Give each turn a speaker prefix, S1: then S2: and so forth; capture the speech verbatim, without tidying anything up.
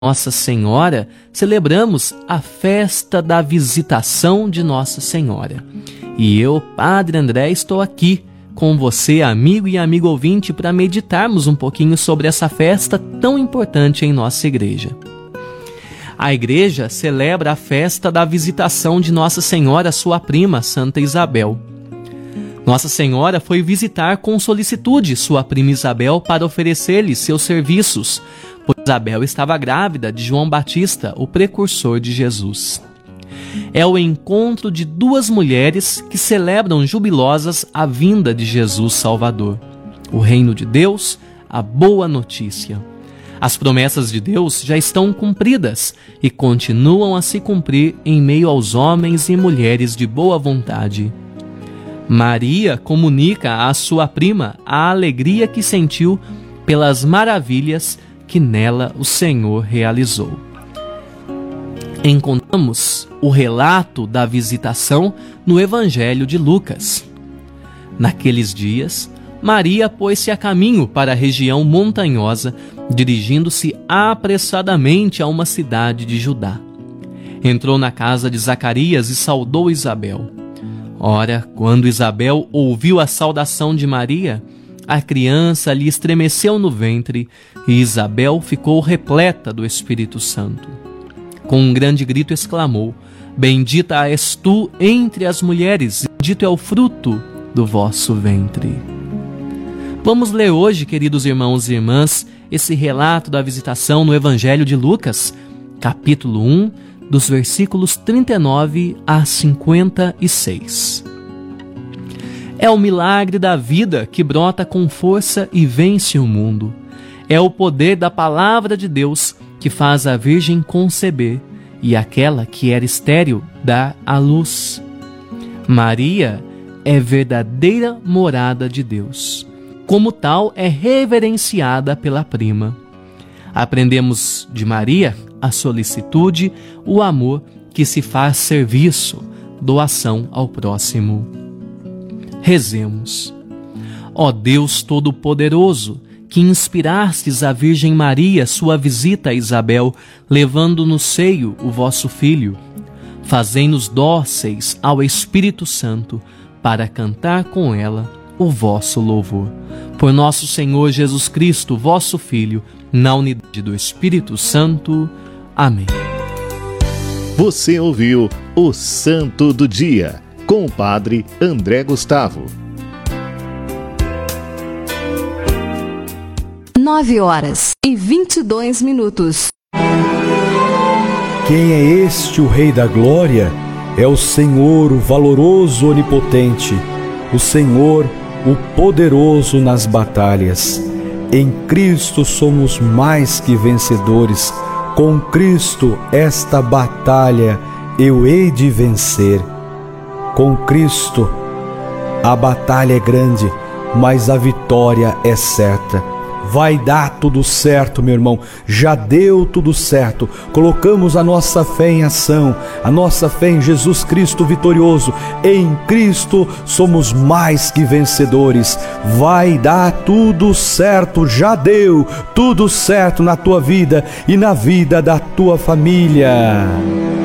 S1: Nossa Senhora, celebramos a festa da Visitação de Nossa Senhora. E eu, Padre André, estou aqui com você, amigo e amigo ouvinte, para meditarmos um pouquinho sobre essa festa tão importante em nossa igreja. A igreja celebra a festa da Visitação de Nossa Senhora, sua prima, Santa Isabel. Nossa Senhora foi visitar com solicitude sua prima Isabel para oferecer-lhe seus serviços, pois Isabel estava grávida de João Batista, o precursor de Jesus. É o encontro de duas mulheres que celebram jubilosas a vinda de Jesus Salvador, o reino de Deus, a boa notícia. As promessas de Deus já estão cumpridas e continuam a se cumprir em meio aos homens e mulheres de boa vontade. Maria comunica à sua prima a alegria que sentiu pelas maravilhas que nela o Senhor realizou. Encontramos o relato da visitação no Evangelho de Lucas. Naqueles dias, Maria pôs-se a caminho para a região montanhosa, dirigindo-se apressadamente a uma cidade de Judá. Entrou na casa de Zacarias e saudou Isabel. Ora, quando Isabel ouviu a saudação de Maria, a criança lhe estremeceu no ventre e Isabel ficou repleta do Espírito Santo. Com um grande grito exclamou: Bendita és tu entre as mulheres, e bendito é o fruto do vosso ventre. Vamos ler hoje, queridos irmãos e irmãs, esse relato da visitação no Evangelho de Lucas, capítulo um, dos versículos trinta e nove a cinquenta e seis. É o milagre da vida que brota com força e vence o mundo. É o poder da palavra de Deus que faz a Virgem conceber e aquela que era estéril dar à luz. Maria é verdadeira morada de Deus. Como tal, é reverenciada pela prima. Aprendemos de Maria a solicitude, o amor que se faz serviço, doação ao próximo. Rezemos. Ó Deus Todo-Poderoso, que inspirastes a Virgem Maria sua visita a Isabel, levando no seio o vosso Filho, fazei-nos dóceis ao Espírito Santo, para cantar com ela o vosso louvor. Por nosso Senhor Jesus Cristo, vosso Filho, na unidade do Espírito Santo. Amém.
S2: Você ouviu o Santo do Dia, com o Padre André Gustavo.
S3: Nove horas e vinte e dois minutos.
S4: Quem é este, o Rei da Glória? É o Senhor, o valoroso, onipotente, o Senhor, o poderoso nas batalhas. Em Cristo somos mais que vencedores. Com Cristo esta batalha eu hei de vencer. Com Cristo a batalha é grande, mas a vitória é certa. Vai dar tudo certo, meu irmão. Já deu tudo certo. Colocamos a nossa fé em ação, a nossa fé em Jesus Cristo vitorioso. Em Cristo somos mais que vencedores. Vai dar tudo certo. Já deu tudo certo na tua vida e na vida da tua família.